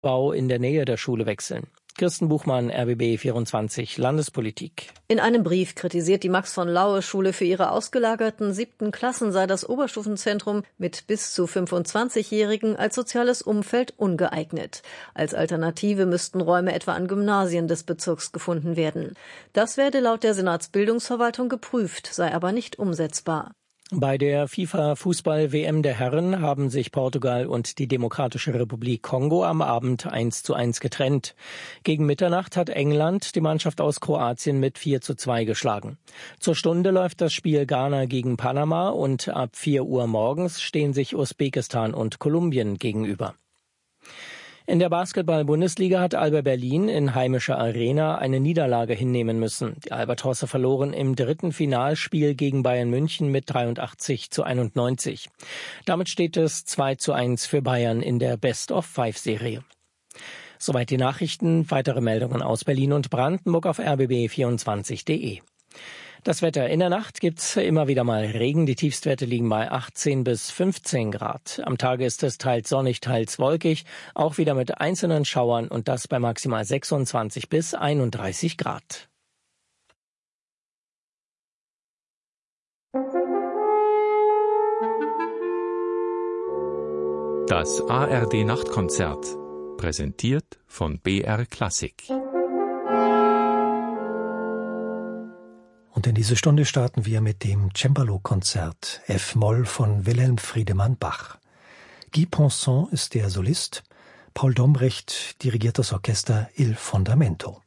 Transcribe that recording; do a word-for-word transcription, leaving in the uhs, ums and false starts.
Bau in der Nähe der Schule wechseln. Kirsten Buchmann, R B B vierundzwanzig Landespolitik. In einem Brief kritisiert die Max-von-Laue-Schule, für ihre ausgelagerten siebten Klassen sei das Oberstufenzentrum mit bis zu fünfundzwanzigjährigen als soziales Umfeld ungeeignet. Als Alternative müssten Räume etwa an Gymnasien des Bezirks gefunden werden. Das werde laut der Senatsbildungsverwaltung geprüft, sei aber nicht umsetzbar. Bei der FIFA-Fußball-W M der Herren haben sich Portugal und die Demokratische Republik Kongo am Abend eins zu eins getrennt. Gegen Mitternacht hat England die Mannschaft aus Kroatien mit vier zu zwei geschlagen. Zur Stunde läuft das Spiel Ghana gegen Panama und ab vier Uhr morgens stehen sich Usbekistan und Kolumbien gegenüber. In der Basketball-Bundesliga hat Alba Berlin in heimischer Arena eine Niederlage hinnehmen müssen. Die Albatrosse verloren im dritten Finalspiel gegen Bayern München mit dreiundachtzig zu einundneunzig. Damit steht es zwei zu eins für Bayern in der Best-of-Five-Serie. Soweit die Nachrichten. Weitere Meldungen aus Berlin und Brandenburg auf r b b vierundzwanzig punkt de. Das Wetter: In der Nacht gibt's immer wieder mal Regen. Die Tiefstwerte liegen bei achtzehn bis fünfzehn Grad. Am Tage ist es teils sonnig, teils wolkig, auch wieder mit einzelnen Schauern und das bei maximal sechsundzwanzig bis einunddreißig Grad. Das A R D-Nachtkonzert, präsentiert von B R Klassik. Und in diese Stunde starten wir mit dem Cembalo-Konzert F-Moll von Wilhelm Friedemann Bach. Guy Ponson ist der Solist, Paul Dombrecht dirigiert das Orchester Il Fondamento.